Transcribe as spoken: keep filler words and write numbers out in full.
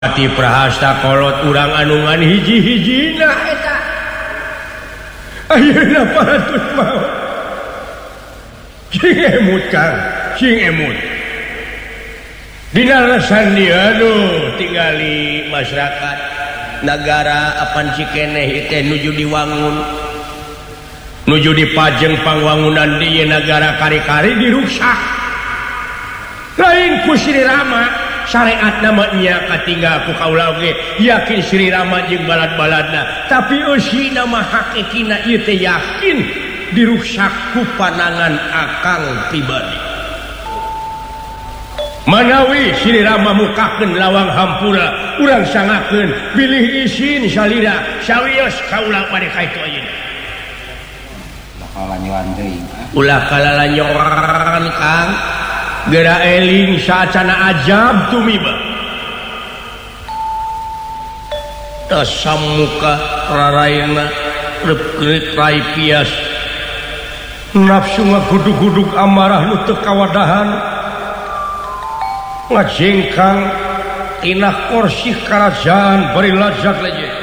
Ati prahasta kolot urang anungan hiji-hijina eta ayeuna paratut maot sing emut kang sing emut dina rasan dia aduh tinggali masyarakat nagara apan cikeneh teh nuju diwangun nuju dipajeng pangwangunan di negara kari-kari diruksak lain ku Sri Rama syariat namanya katinggal ku kaula oge yakin Sri Rama jeung balad-baladna tapi eusi nama hakikina ieu teh yakin diruksak ku panangan akang pribadi manawi Sri Rama mukakeun lawang hampura urang sangakeun bilih isin salira sawios kaula bade kaitu ayeuna kalanyoan deui ulah kalalanyoan kang gera eling saacana ajab tumiba tasamuka raraina rep-rep rai pias nafsu ngagudug-gudug amarah nu teu kawadahan ngajengkang tina kursi kerajaan bari lazat leje